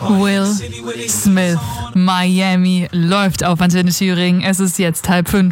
Will Smith, Miami läuft auf Antenne Thüringen. Es ist jetzt 4:30.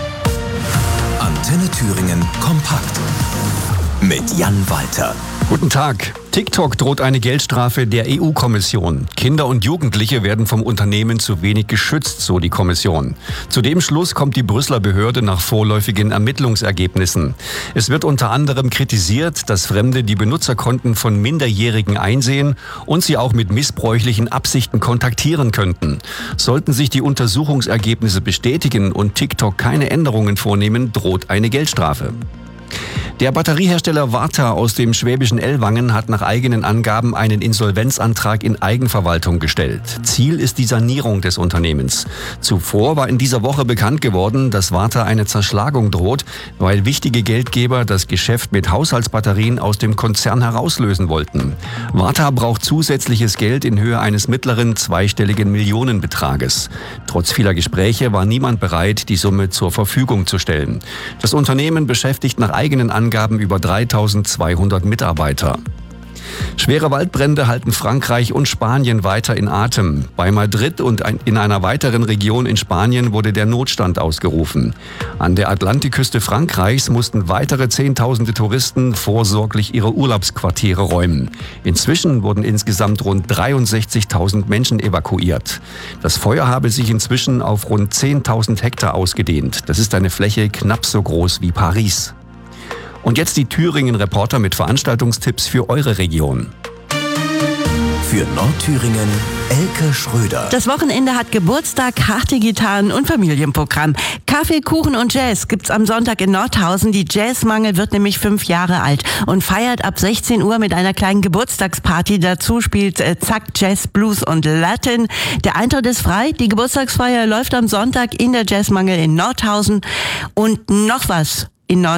Antenne Thüringen kompakt mit Jan Walter. Guten Tag. TikTok droht eine Geldstrafe der EU-Kommission. Kinder und Jugendliche werden vom Unternehmen zu wenig geschützt, so die Kommission. Zu dem Schluss kommt die Brüsseler Behörde nach vorläufigen Ermittlungsergebnissen. Es wird unter anderem kritisiert, dass Fremde die Benutzerkonten von Minderjährigen einsehen und sie auch mit missbräuchlichen Absichten kontaktieren könnten. Sollten sich die Untersuchungsergebnisse bestätigen und TikTok keine Änderungen vornehmen, droht eine Geldstrafe. Der Batteriehersteller Varta aus dem schwäbischen Ellwangen hat nach eigenen Angaben einen Insolvenzantrag in Eigenverwaltung gestellt. Ziel ist die Sanierung des Unternehmens. Zuvor war in dieser Woche bekannt geworden, dass Varta eine Zerschlagung droht, weil wichtige Geldgeber das Geschäft mit Haushaltsbatterien aus dem Konzern herauslösen wollten. Varta braucht zusätzliches Geld in Höhe eines mittleren zweistelligen Millionenbetrages. Trotz vieler Gespräche war niemand bereit, die Summe zur Verfügung zu stellen. Das Unternehmen beschäftigt nach eigenen Angaben über 3.200 Mitarbeiter. Schwere Waldbrände halten Frankreich und Spanien weiter in Atem. Bei Madrid und in einer weiteren Region in Spanien wurde der Notstand ausgerufen. An der Atlantikküste Frankreichs mussten weitere Zehntausende Touristen vorsorglich ihre Urlaubsquartiere räumen. Inzwischen wurden insgesamt rund 63.000 Menschen evakuiert. Das Feuer habe sich inzwischen auf rund 10.000 Hektar ausgedehnt. Das ist eine Fläche knapp so groß wie Paris. Und jetzt die Thüringen-Reporter mit Veranstaltungstipps für eure Region. Für Nordthüringen Elke Schröder. Das Wochenende hat Geburtstag, harte Gitarren und Familienprogramm. Kaffee, Kuchen und Jazz gibt's am Sonntag in Nordhausen. Die Jazzmangel wird nämlich 5 Jahre alt und feiert ab 16 Uhr mit einer kleinen Geburtstagsparty. Dazu spielt Zack, Jazz, Blues und Latin. Der Eintritt ist frei. Die Geburtstagsfeier läuft am Sonntag in der Jazzmangel in Nordhausen. Und noch was in Nordhausen.